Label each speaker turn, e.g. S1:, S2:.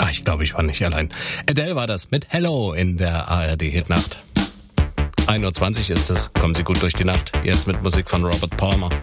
S1: Ich glaube, ich war nicht allein. Adele war das mit Hello in der ARD-Hitnacht. 1:20 Uhr ist es. Kommen Sie gut durch die Nacht. Jetzt mit Musik von Robert Palmer.